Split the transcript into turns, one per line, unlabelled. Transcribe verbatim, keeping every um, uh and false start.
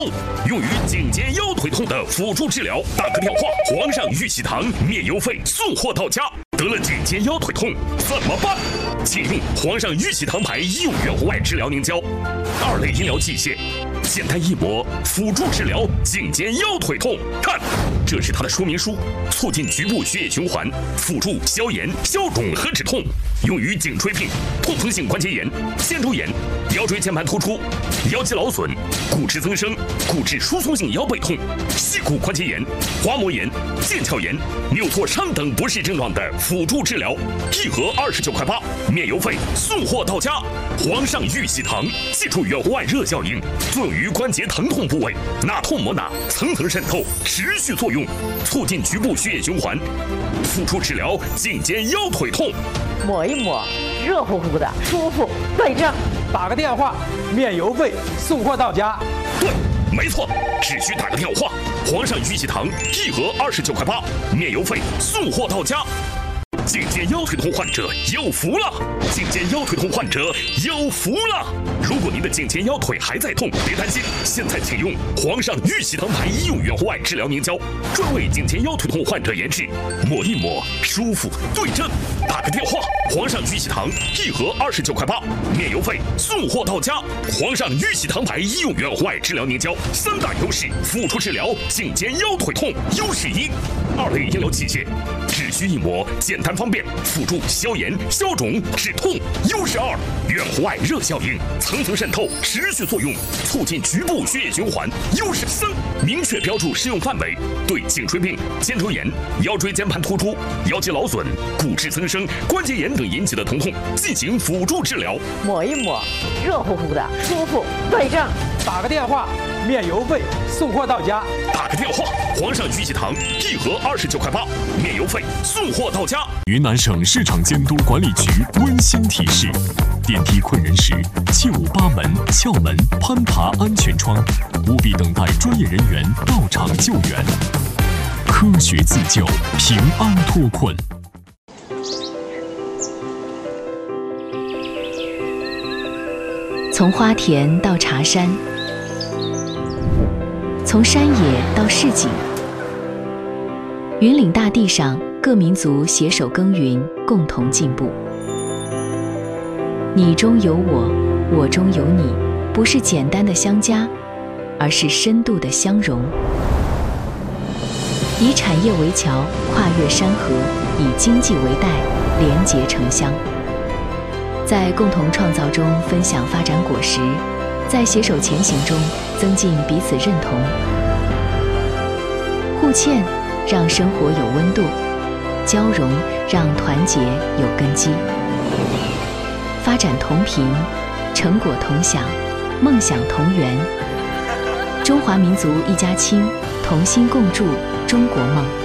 用于颈肩腰腿痛的辅助治疗，打个电话，皇上玉玺堂免邮费送货到家。得了颈肩腰腿痛怎么办？请用皇上玉玺堂牌医用远红外治疗凝胶，二类医疗器械，简单一抹，辅助治疗颈肩腰腿痛。看，这是它的说明书，促进局部血液循环，辅助消炎、消肿和止痛，用于颈椎病、痛风性关节炎、肩周炎、腰椎间盘突出、腰肌劳损、骨质增生、骨质疏松性腰背痛、膝骨关节炎、滑膜炎、腱鞘炎、扭挫伤等不适症状的辅助治疗，一盒二十九块八，免邮费送货到家。皇上玉玺堂，记住远红外热效应，作用于关节疼痛部位，哪痛抹哪，层层渗透，持续作用，促进局部血液循环，辅助治疗颈肩腰腿痛。
抹一抹，热乎乎的，舒服，对症。
打个电话，免邮费送货到家。
对，没错，只需打个电话，皇上玉玺堂一盒二十九块八，免邮费送货到家。颈肩腰腿痛患者有福了！颈肩腰腿痛患者有福了！如果您的颈肩腰腿还在痛，别担心，现在请用皇上玉玺堂牌医用远红外治疗凝胶，专为颈肩腰腿痛患者研制，抹一抹，舒服对症。打个电话，皇上玉玺堂一盒二十九块八，免邮费送货到家。皇上玉玺堂牌医用远红外治疗凝胶三大优势，辅助治疗颈肩腰腿痛。优势一，二类医疗器械，只需一抹，简单方便，辅助消炎、消肿、止痛。优势二，远红外热效应，层层渗透，持续作用，促进局部血液循环。优势三，明确标注适用范围，对颈椎病、肩周炎、腰椎间盘突出、腰肌劳损、骨质增生、关节炎等引起的疼痛进行辅助治疗。
抹一抹，热乎乎的，舒服对症。
打个电话，免邮费送货到家。
打个电话，皇上玉玺堂一盒二十九块八，免邮费送货到家。
云南省市场监督管理局温馨提示：电梯困人时，切勿扒门、撬门、攀爬安全窗，务必等待专业人员到场救援。科学自救，平安脱困。
从花田到茶山，从山野到市井，云岭大地上，各民族携手耕耘，共同进步。你中有我，我中有你，不是简单的相加，而是深度的相融。以产业为桥，跨越山河；以经济为带，连结城乡。在共同创造中分享发展果实，在携手前行中增进彼此认同。互欠让生活有温度，交融让团结有根基。发展同频，成果同享，梦想同圆。中华民族一家亲，同心共筑中国梦。